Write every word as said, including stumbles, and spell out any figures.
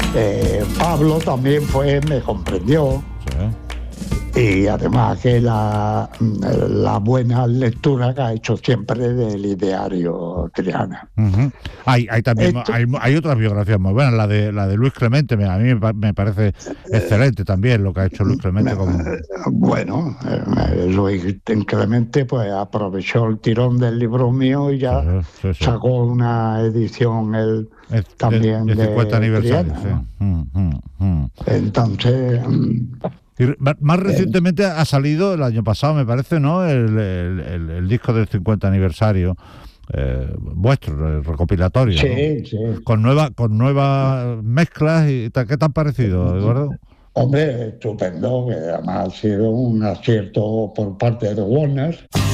Eh, Pablo también fue, me comprendió. Sí. Y además que la, la buena lectura que ha hecho siempre del ideario Triana. Uh-huh. Hay, hay también Esto, hay, hay otras biografías muy buenas, la de la de Luis Clemente, me- a mí me, pa- me parece excelente también lo que ha hecho Luis Clemente como... bueno, eh, Luis Clemente pues aprovechó el tirón del libro mío y ya Sí, sí, sí. sacó una edición él Es de, también de cincuenta de aniversario, Triana, sí. ¿no? Mm, mm, mm. Entonces, Y re- ma- más eh, recientemente ha salido el año pasado, me parece, ¿no? El, el, el- el disco del cincuenta aniversario eh, vuestro, el recopilatorio, ¿no? sí, sí. Con nueva, con nuevas mezclas y tal. ¿Qué te han parecido, Eduardo? Hombre, estupendo, que además ha sido un acierto por parte de Warner.